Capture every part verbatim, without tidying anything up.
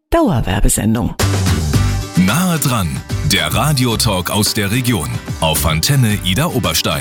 Dauerwerbesendung. Nahe dran, der Radiotalk aus der Region auf Antenne Ida Oberstein.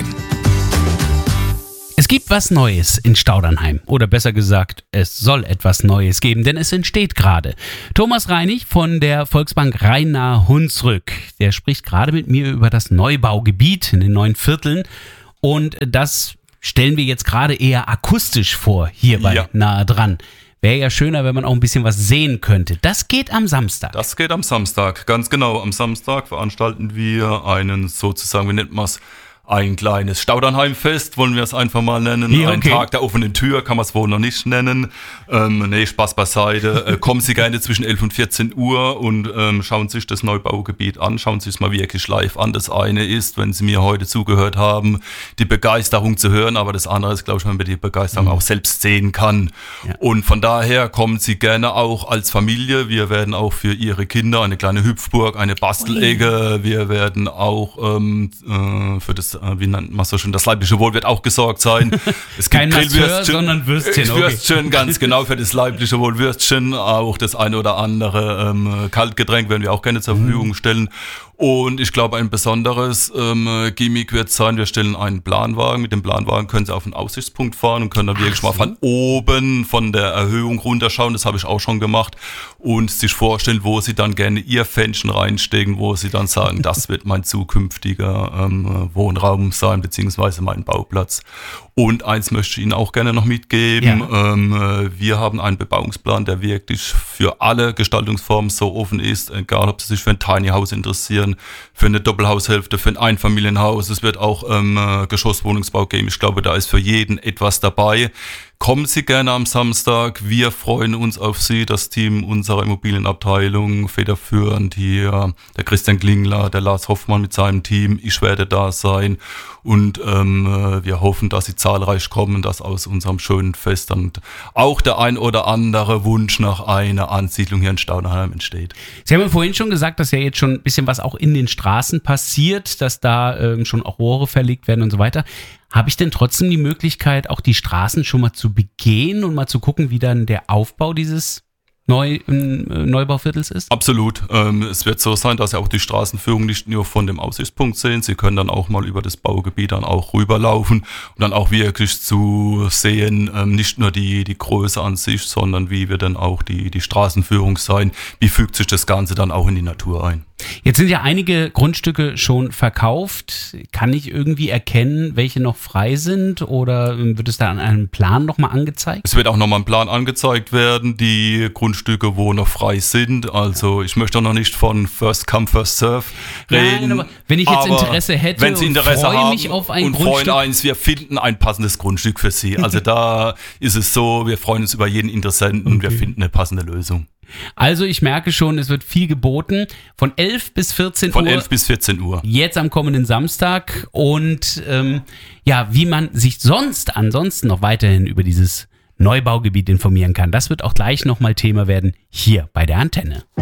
Es gibt was Neues in Staudernheim. Oder besser gesagt, es soll etwas Neues geben, denn es entsteht gerade. Thomas Reinig von der Volksbank Rhein-Nahe-Hunsrück, der spricht gerade mit mir über das Neubaugebiet in den neuen Vierteln. Und das stellen wir jetzt gerade eher akustisch vor, hier bei ja. Nahe dran. Wäre ja schöner, wenn man auch ein bisschen was sehen könnte. Das geht am Samstag. Das geht am Samstag, ganz genau. Am Samstag veranstalten wir einen sozusagen, wie nennt man es, ein kleines Staudernheim-Fest, wollen wir es einfach mal nennen. Ja, okay. Ein Tag der offenen Tür, kann man es wohl noch nicht nennen. Ähm, nee, Spaß beiseite. Äh, kommen Sie gerne zwischen elf und vierzehn Uhr und ähm, schauen sich das Neubaugebiet an. Schauen Sie es mal wirklich live an. Das eine ist, wenn Sie mir heute zugehört haben, die Begeisterung zu hören. Aber das andere ist, glaube ich, wenn man die Begeisterung mhm. auch selbst sehen kann. Ja. Und von daher kommen Sie gerne auch als Familie. Wir werden auch für Ihre Kinder eine kleine Hüpfburg, eine Bastelegge. Wir werden auch ähm, äh, für das wie nennt man so schön, das leibliche Wohl wird auch gesorgt sein. Es Kein Masseur, sondern Würstchen. Okay. Würstchen, ganz genau, für das leibliche Wohl Würstchen. Auch das eine oder andere ähm, Kaltgetränk werden wir auch gerne zur Verfügung stellen. Und ich glaube, ein besonderes ähm, Gimmick wird sein, wir stellen einen Planwagen. Mit dem Planwagen können Sie auf einen Aussichtspunkt fahren und können dann wirklich so. mal von oben, von der Erhöhung runterschauen. Das habe ich auch schon gemacht. Und sich vorstellen, wo Sie dann gerne Ihr Fännchen reinstecken, wo Sie dann sagen, das wird mein zukünftiger ähm, Wohnraum sein, beziehungsweise mein Bauplatz. Und eins möchte ich Ihnen auch gerne noch mitgeben. Ja. Ähm, wir haben einen Bebauungsplan, der wirklich für alle Gestaltungsformen so offen ist, egal ob Sie sich für ein Tiny House interessieren, für eine Doppelhaushälfte, für ein Einfamilienhaus. Es wird auch ähm, Geschosswohnungsbau geben. Ich glaube, da ist für jeden etwas dabei. Kommen Sie gerne am Samstag. Wir freuen uns auf Sie, das Team unserer Immobilienabteilung, federführend hier der Christian Klingler, der Lars Hoffmann mit seinem Team. Ich werde da sein und ähm, wir hoffen, dass Sie zahlreich kommen, dass aus unserem schönen Fest dann auch der ein oder andere Wunsch nach einer Ansiedlung hier in Staudernheim entsteht. Sie haben ja vorhin schon gesagt, dass ja jetzt schon ein bisschen was auch in den Straßen passiert, dass da ähm, schon auch Rohre verlegt werden und so weiter. Habe ich denn trotzdem die Möglichkeit, auch die Straßen schon mal zu begehen und mal zu gucken, wie dann der Aufbau dieses Neu, äh, Neubauviertels ist? Absolut. Ähm, es wird so sein, dass Sie auch die Straßenführung nicht nur von dem Aussichtspunkt sehen. Sie können dann auch mal über das Baugebiet dann auch rüberlaufen und dann auch wirklich zu sehen, ähm, nicht nur die, die Größe an sich, sondern wie wird dann auch die, die Straßenführung sein. Wie fügt sich das Ganze dann auch in die Natur ein? Jetzt sind ja einige Grundstücke schon verkauft. Kann ich irgendwie erkennen, welche noch frei sind oder wird es da an einem Plan nochmal angezeigt? Es wird auch nochmal ein Plan angezeigt werden, die Grundstücke, wo noch frei sind. Also ich möchte noch nicht von First Come, First Serve reden. Nein, aber wenn ich jetzt Interesse hätte wenn Sie Interesse und freue haben mich auf ein und Grundstück. freuen eins, wir finden ein passendes Grundstück für Sie. Also da ist es so, wir freuen uns über jeden Interessenten und okay. wir finden eine passende Lösung. Also ich merke schon, es wird viel geboten. Von elf bis vierzehn Uhr. Von elf bis vierzehn Uhr. Jetzt am kommenden Samstag. Und ähm, ja, wie man sich sonst ansonsten noch weiterhin über dieses Neubaugebiet informieren kann, das wird auch gleich nochmal Thema werden hier bei der Antenne.